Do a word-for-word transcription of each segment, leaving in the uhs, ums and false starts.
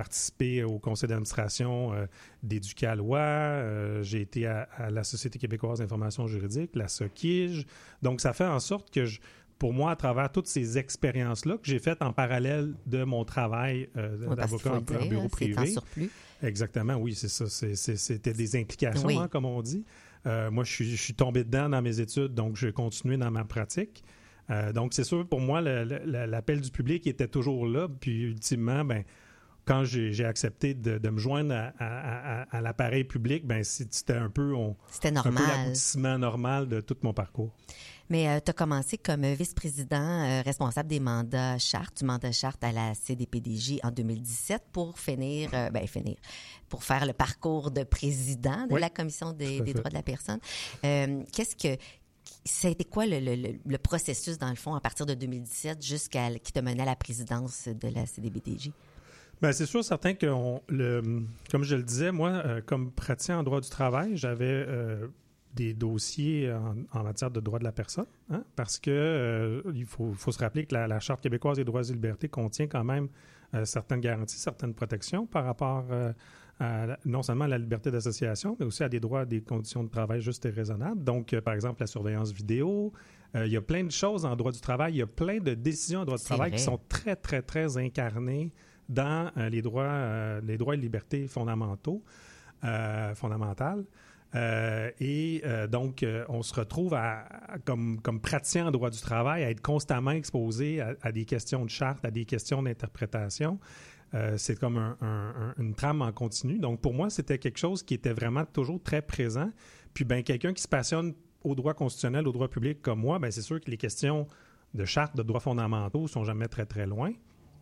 participé au conseil d'administration euh, d'Éducalois, euh, j'ai été à, à la Société québécoise d'information juridique, la SOQIJ. Donc, ça fait en sorte que, je, pour moi, à travers toutes ces expériences-là que j'ai faites en parallèle de mon travail euh, oui, d'avocat en, en dire, bureau privé. C'est en surplus. Exactement, oui, c'est ça. C'est, c'est, c'était des implications, oui. hein, comme on dit. Euh, moi, je suis, je suis tombé dedans dans mes études, donc j'ai continué dans ma pratique. Euh, donc, c'est sûr, pour moi, le, le, l'appel du public était toujours là. Puis, ultimement, ben, quand j'ai, j'ai accepté de, de me joindre à, à, à, à l'appareil public, ben, c'était un peu, on, c'était normal. un peu l'aboutissement normal de tout mon parcours. Mais euh, tu as commencé comme vice-président euh, responsable des mandats charte, du mandat charte à la C D P D J en deux mille dix-sept pour finir, euh, ben finir, pour faire le parcours de président de oui, la Commission des, des droits de la personne. Euh, qu'est-ce que ça a été quoi le, le, le processus, dans le fond, à partir de deux mille dix-sept jusqu'à qui te menait à la présidence de la C D P D J? Bien, c'est sûr, certain que, on, le, comme je le disais, moi, euh, comme praticien en droit du travail, j'avais euh, des dossiers en, en matière de droit de la personne, hein, parce que euh, il faut, faut se rappeler que la, la Charte québécoise des droits et libertés contient quand même euh, certaines garanties, certaines protections par rapport euh, à la, non seulement à la liberté d'association, mais aussi à des droits, à des conditions de travail justes et raisonnables. Donc, euh, par exemple, la surveillance vidéo. Euh, il y a plein de choses en droit du travail. Il y a plein de décisions en droit du C'est travail vrai. qui sont très, très, très incarnées dans euh, les droits, euh, les droits et libertés fondamentaux, euh, fondamentales. Euh, et euh, donc, euh, on se retrouve à, à, comme, comme praticien en droit du travail à être constamment exposé à, à des questions de charte, à des questions d'interprétation. Euh, c'est comme un, un, un, une trame en continu. Donc, pour moi, c'était quelque chose qui était vraiment toujours très présent. Puis, ben, quelqu'un qui se passionne au droit constitutionnel, au droit public comme moi, ben, c'est sûr que les questions de charte, de droits fondamentaux sont jamais très, très loin.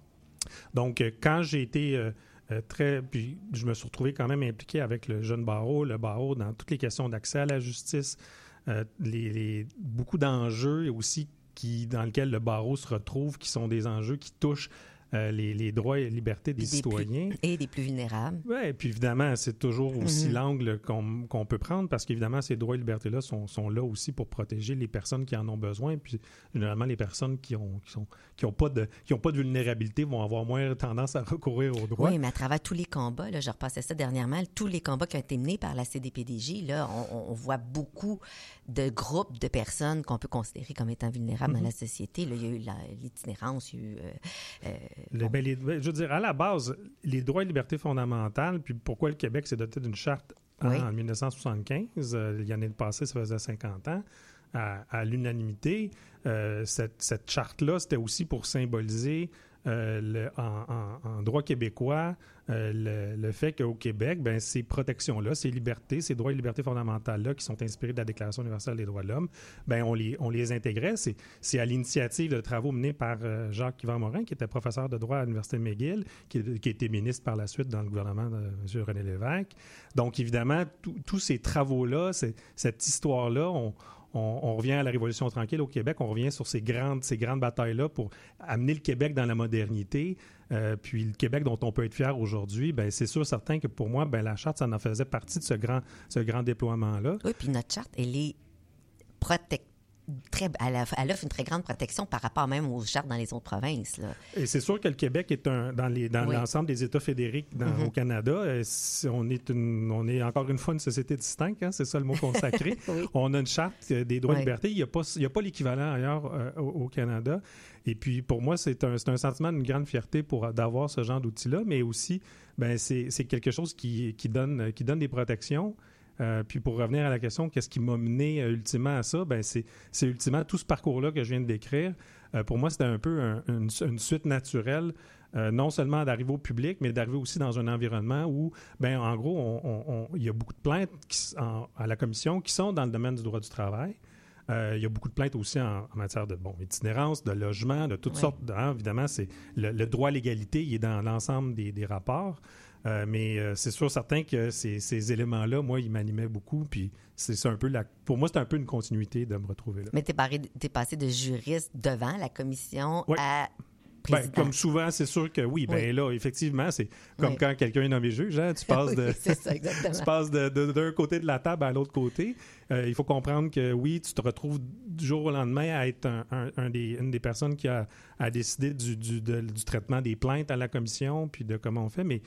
Donc, euh, quand j'ai été euh, euh, très... Puis, je me suis retrouvé quand même impliqué avec le jeune barreau, le barreau dans toutes les questions d'accès à la justice, euh, les, les, beaucoup d'enjeux aussi qui, dans lesquels le barreau se retrouve, qui sont des enjeux qui touchent Euh, les, les droits et libertés des, des citoyens. Plus, et des plus vulnérables. Oui, et puis évidemment, c'est toujours aussi mm-hmm. l'angle qu'on, qu'on peut prendre parce qu'évidemment, ces droits et libertés-là sont, sont là aussi pour protéger les personnes qui en ont besoin. Puis généralement, les personnes qui ont qui sont qui ont pas de qui ont pas de vulnérabilité vont avoir moins tendance à recourir aux droits. Oui, mais à travers tous les combats, là, je repassais ça dernièrement, tous les combats qui ont été menés par la C D P D J, là, on, on voit beaucoup de groupes de personnes qu'on peut considérer comme étant vulnérables mm-hmm. dans la société. Là, il y a eu la, l'itinérance, il y a eu... Euh, euh, Les, bon. ben, les, je veux dire, à la base, les droits et libertés fondamentales, puis pourquoi le Québec s'est doté d'une charte oui. hein, en dix-neuf cent soixante-quinze, euh, l'année passée, ça faisait cinquante ans, à, à l'unanimité, euh, cette, cette charte-là, c'était aussi pour symboliser euh, le, en, en, en droit québécois euh, le, le fait qu'au Québec, ben, ces protections-là, ces libertés, ces droits et libertés fondamentales-là qui sont inspirés de la Déclaration universelle des droits de l'homme, ben, on, les, on les intégrait. C'est, c'est à l'initiative de travaux menés par euh, Jacques-Yvan Morin, qui était professeur de droit à l'Université McGill, qui, qui a été ministre par la suite dans le gouvernement de M. René Lévesque. Donc, évidemment, tous ces travaux-là, cette histoire-là, on On, on revient à la Révolution tranquille au Québec, on revient sur ces grandes, ces grandes batailles-là pour amener le Québec dans la modernité. Euh, puis le Québec dont on peut être fier aujourd'hui, ben c'est sûr, certain que pour moi, ben la charte, ça en faisait partie de ce grand, ce grand déploiement-là. Oui, puis notre charte, elle est protectrice. Très, elle, a, elle offre une très grande protection par rapport même aux chartes dans les autres provinces. Là. Et c'est sûr que le Québec est un dans, les, dans oui. l'ensemble des États fédérés dans, mm-hmm. au Canada. Euh, on, est une, on est encore une fois une société distincte, hein, c'est ça le mot consacré. oui. On a une charte des droits oui. et libertés. Il n'y a pas, il y a pas l'équivalent ailleurs euh, au, au Canada. Et puis pour moi, c'est un, c'est un sentiment d'une grande fierté pour d'avoir ce genre d'outils-là, mais aussi, ben, c'est, c'est quelque chose qui, qui, donne, qui donne des protections. Euh, puis pour revenir à la question, qu'est-ce qui m'a mené euh, ultimement à ça? Ben c'est, c'est ultimement tout ce parcours-là que je viens de décrire. Euh, pour moi, c'était un peu un, une, une suite naturelle, euh, non seulement d'arriver au public, mais d'arriver aussi dans un environnement où, ben en gros, on, on, on, il y a beaucoup de plaintes qui, en, à la commission qui sont dans le domaine du droit du travail. Euh, il y a beaucoup de plaintes aussi en, en matière de bon, itinérance, de logement, de toutes oui. sortes. De, hein, évidemment, c'est le, le droit à l'égalité, il est dans l'ensemble des, des rapports. Euh, mais euh, c'est sûr certain que ces, ces éléments-là, moi, ils m'animaient beaucoup. Puis c'est ça un peu la, pour moi, c'est un peu une continuité de me retrouver là. Mais t'es, paré, t'es passé de juriste devant la commission oui. à président. Ben, comme souvent, c'est sûr que oui. Ben oui. là, effectivement, c'est comme oui. quand quelqu'un est nommé juge, hein, tu passes de, oui, c'est ça, exactement. tu passes de, de, d'un côté de la table à l'autre côté. Euh, il faut comprendre que oui, tu te retrouves du jour au lendemain à être un, un, un des, une des personnes qui a, a décidé du, du, de, du traitement des plaintes à la commission, puis de comment on fait. Mais